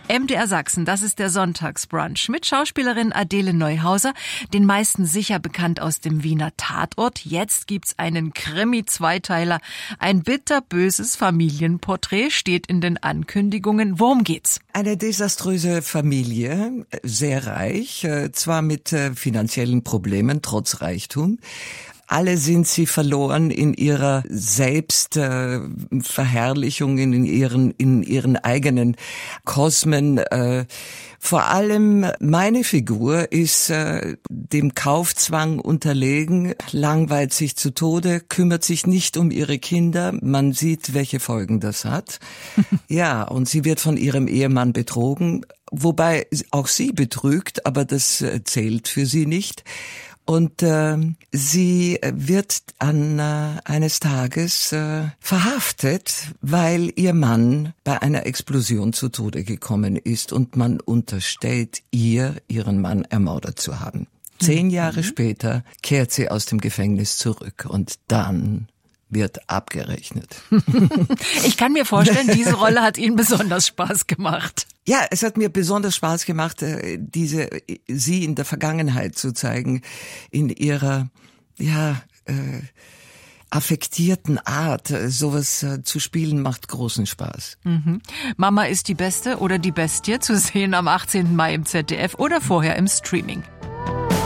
MDR Sachsen, das ist der Sonntagsbrunch mit Schauspielerin Adele Neuhauser, den meisten sicher bekannt aus dem Wiener Tatort. Jetzt gibt's einen Krimi-Zweiteiler. Ein bitterböses Familienporträt steht in den Ankündigungen. Worum geht's? Eine desaströse Familie, sehr reich, zwar mit finanziellen Problemen, trotz Reichtum. Alle sind sie verloren in ihrer Selbstverherrlichung, in ihren eigenen Kosmen. Vor allem meine Figur ist dem Kaufzwang unterlegen, langweilt sich zu Tode, kümmert sich nicht um ihre Kinder. Man sieht, welche Folgen das hat. Ja, und sie wird von ihrem Ehemann betrogen, wobei auch sie betrügt, aber das zählt für sie nicht. Und sie wird eines Tages verhaftet, weil ihr Mann bei einer Explosion zu Tode gekommen ist und man unterstellt ihren Mann ermordet zu haben. 10 Jahre später kehrt sie aus dem Gefängnis zurück und dann wird abgerechnet. Ich kann mir vorstellen, diese Rolle hat Ihnen besonders Spaß gemacht. Ja, es hat mir besonders Spaß gemacht, sie in der Vergangenheit zu zeigen, in ihrer, affektierten Art. Sowas zu spielen macht großen Spaß. Mhm. Mama ist die Beste oder die Bestie, zu sehen am 18. Mai im ZDF oder vorher im Streaming.